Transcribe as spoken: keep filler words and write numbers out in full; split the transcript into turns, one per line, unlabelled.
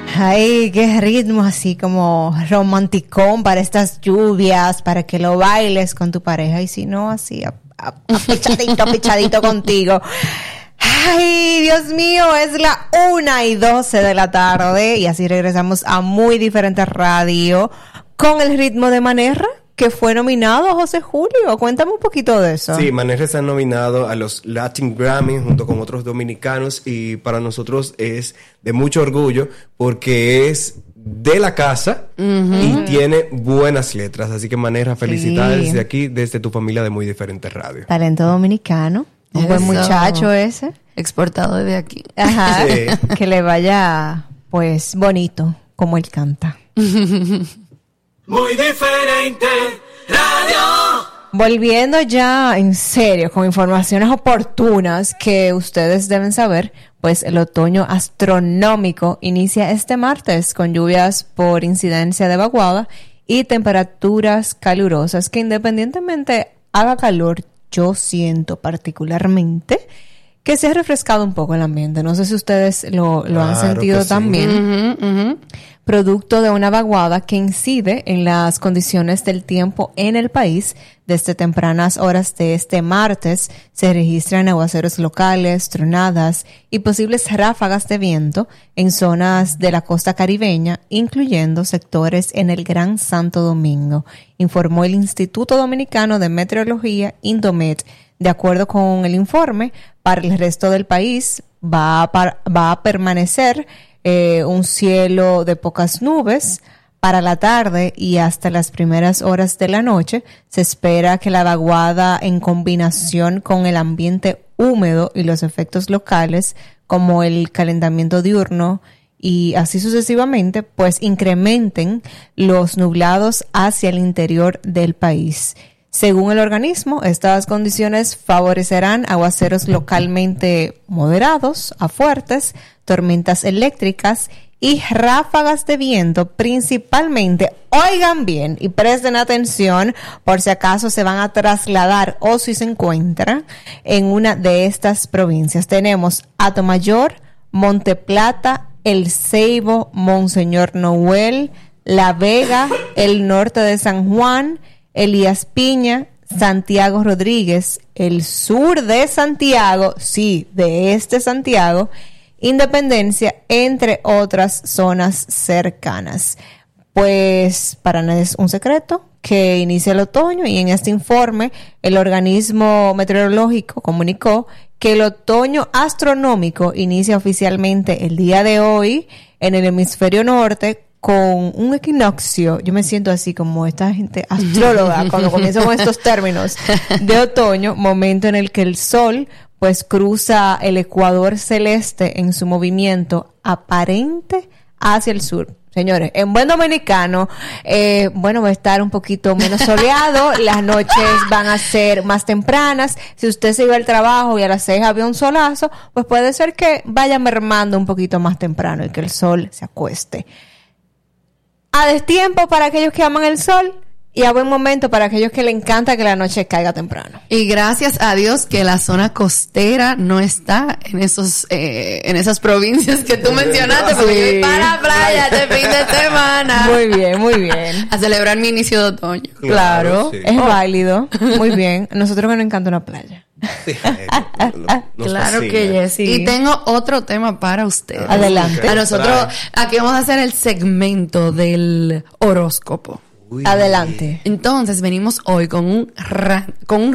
Ay, qué ritmo así como romanticón para estas lluvias, para que lo bailes con tu pareja y si no, así apichadito, apichadito contigo. Ay, Dios mío, es la una y doce de la tarde y así regresamos a Muy Diferente Radio con el ritmo de Manera, que fue nominado a José Julio. Cuéntame un poquito de eso.
Sí, Manera está nominado a los Latin Grammy junto con otros dominicanos y para nosotros es de mucho orgullo porque es de la casa uh-huh. y tiene buenas letras. Así que Manera, felicidades sí. desde aquí, desde tu familia de Muy Diferente Radio.
Talento dominicano. Un
Eso.
Buen muchacho ese.
Exportado desde aquí.
Ajá.
Sí.
Que le vaya, pues, bonito, como él canta.
Muy Diferente Radio.
Volviendo ya en serio con informaciones oportunas que ustedes deben saber, pues el otoño astronómico inicia este martes con lluvias por incidencia de vaguada y temperaturas calurosas que independientemente haga calor, yo siento particularmente que se ha refrescado un poco el ambiente. No sé si ustedes lo, lo
claro
han sentido
sí.
también.
Uh-huh, uh-huh.
Producto de una vaguada que incide en las condiciones del tiempo en el país. Desde tempranas horas de este martes se registran aguaceros locales, tronadas y posibles ráfagas de viento en zonas de la costa caribeña, incluyendo sectores en el Gran Santo Domingo, informó el Instituto Dominicano de Meteorología, Indomet. De acuerdo con el informe, para el resto del país va a, par- va a permanecer Eh, un cielo de pocas nubes. Para la tarde y hasta las primeras horas de la noche se espera que la vaguada, en combinación con el ambiente húmedo y los efectos locales como el calentamiento diurno y así sucesivamente, pues incrementen los nublados hacia el interior del país. Según el organismo, estas condiciones favorecerán aguaceros localmente moderados a fuertes, tormentas eléctricas y ráfagas de viento, principalmente, oigan bien y presten atención por si acaso se van a trasladar o si se encuentran en una de estas provincias. Tenemos Atomayor, Monte Plata, El Ceibo, Monseñor Noel, La Vega, el norte de San Juan, Elías Piña, Santiago Rodríguez, el sur de Santiago, sí, de este Santiago, Independencia, entre otras zonas cercanas. Pues para nadie es un secreto que inicia el otoño y en este informe el organismo meteorológico comunicó que el otoño astronómico inicia oficialmente el día de hoy en el hemisferio norte con un equinoccio. Yo me siento así como esta gente astróloga cuando comienzo con estos términos de otoño, momento en el que el sol pues cruza el ecuador celeste en su movimiento aparente hacia el sur. Señores, en buen dominicano, eh, bueno, va a estar un poquito menos soleado, las noches van a ser más tempranas. Si usted se iba al trabajo y a las seis había un solazo, pues puede ser que vaya mermando un poquito más temprano y que el sol se acueste. A destiempo para aquellos que aman el sol y a buen momento para aquellos que le encanta que la noche caiga temprano.
Y gracias a Dios que la zona costera no está en esos eh, en esas provincias que tú mencionaste, porque
Sí.
yo voy para la playa este fin de semana.
Muy bien, muy bien.
A celebrar mi inicio de otoño.
Claro,
Claro, sí.
es válido. Muy bien. Nosotros que nos encanta una playa.
Sí, eh, nos- nos
Claro
fascina.
que yes.
Sí.
Y tengo otro tema para usted.
Adelante.
A nosotros, aquí vamos a hacer el segmento del horóscopo.
Uy.
Adelante.
Entonces venimos hoy con un ra- con un